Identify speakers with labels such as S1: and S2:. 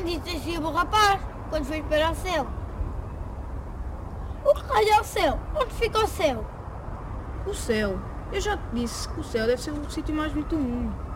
S1: disse assim ao rapaz, quando foi para o céu. O que raio é o céu? Onde fica o céu?
S2: O céu. Eu já te disse que o céu deve ser o sítio mais bonito do mundo.